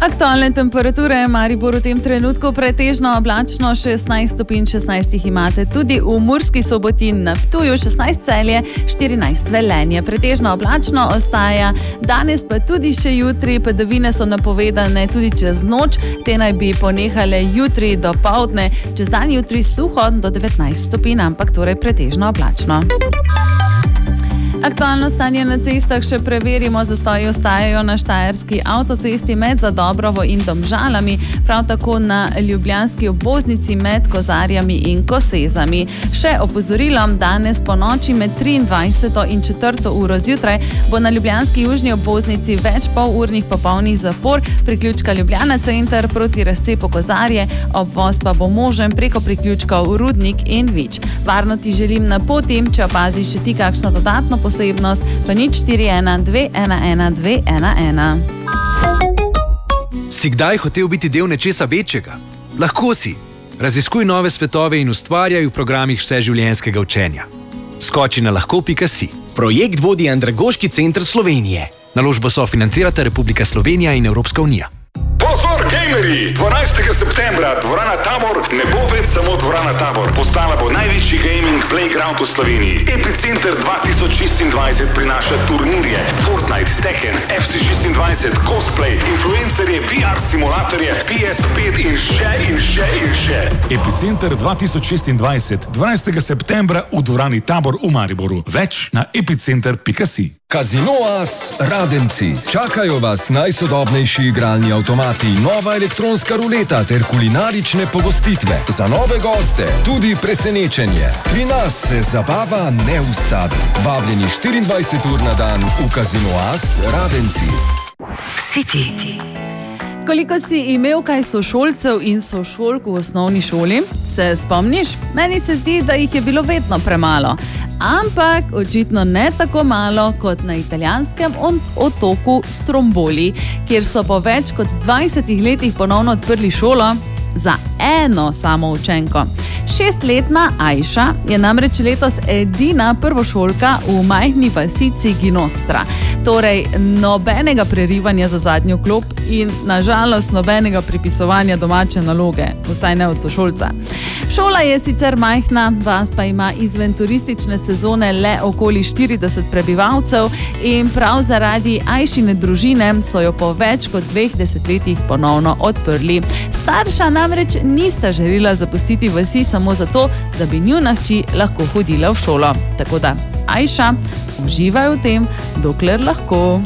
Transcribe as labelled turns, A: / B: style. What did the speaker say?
A: Aktualne temperature v Mariboru v tem trenutku pretežno oblačno, 16 stopinj, 16 jih imate tudi v Murski Soboti, na Ptuju 16 Celje, 14 Velenje. Pretežno oblačno ostaja danes, pa tudi še jutri. Padavine so napovedane tudi čez noč, te naj bi ponehale jutri do poldne. Čez dan jutri suho do 19 stopinj, ampak torej pretežno oblačno. Aktualno stanje na cestah še preverimo. Zastoji ostajajo na štajerski avtocesti med Zadobrovo in Domžalami, prav tako na ljubljanski obvoznici med Kozarjami in Kosezami. Še opozorilo, danes po noči med 23. in 4. uro zjutraj bo na ljubljanski južni obvoznici več polurnih popolnih zapor, priključka Ljubljana center proti razcepu Kozarje, obvoz pa bo možen preko priključkov Rudnik in Vič. Varno ti želim na poti, če opaziš še ti kakšno dodatno posebnost, pa 041 211 211.
B: Si kdaj hotel biti del nečesa večjega? Lahko si. Raziskuj nove svetove in ustvarjaj v programih vseživljenjskega učenja. Skoči na lahko.si.
C: Projekt vodi Andragoški center Slovenije.
B: Naložbo sofinancirata Republika Slovenija in Evropska unija.
D: Pozor, gamerji! 12. septembra dvorana Tabor ne bo več samo dvorana Tabor. Postala bo največji gaming playground v Sloveniji. Epicenter 2026 prinaša turnirje, Fortnite, Tekken, FC26, cosplay, influencerje, VR simulatorje, PS5 in še.
E: Epicenter 2026, 12. septembra v dvorani Tabor v Mariboru. Več na epicenter.si.
F: Casino As Radenci. Čakajo vas najsodobnejši igralni avtomati, nova elektronska ruleta ter kulinarične pogostitve. Za nove goste tudi presenečenje. Pri nas se zabava ne ustavi. Vabljeni 24 ur na dan v Casino As Radenci.
A: City. Koliko si imel kaj sošolcev in sošolk v osnovni šoli? Se spomniš? Meni se zdi, da jih je bilo vedno premalo. Ampak očitno ne tako malo kot na italijanskem otoku Stromboli, kjer so po več kot 20 letih ponovno odprli šolo za eno samo učenko. 6-letna Ajša je namreč letos edina prvošolka v majhni vasici Ginostra. Torej, nobenega prerivanja za zadnjo klop in nažalost nobenega pripisovanja domače naloge, vsaj ne od sošolca. Šola je sicer majhna, vas pa ima izven turistične sezone le okoli 40 prebivalcev in prav zaradi Ajšine družine so jo po več kot 2 desetletjih ponovno odprli. Starša namreč nista želela zapustiti vasi samo zato, da bi njuna hči lahko hodila v šolo. Tako da, Ajša, uživaj v tem, dokler lahko.